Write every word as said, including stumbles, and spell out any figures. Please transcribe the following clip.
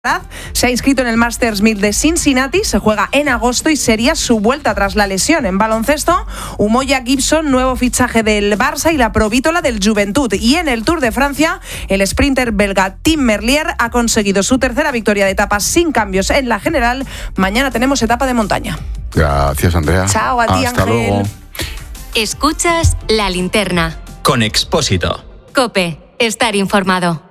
Se ha inscrito en el Masters mil de Cincinnati, se juega en agosto y sería su vuelta tras la lesión. En baloncesto, Umoja Gibson, nuevo fichaje del Barça y la provítola del Juventud. Y en el Tour de Francia, el sprinter belga Tim Merlier ha conseguido su tercera victoria de etapa sin cambios en la general. Mañana tenemos etapa de montaña. Gracias, Andrea. Chao, a ti, Hasta Ángel. luego. Escuchas La Linterna. Con Expósito. COPE. Estar informado.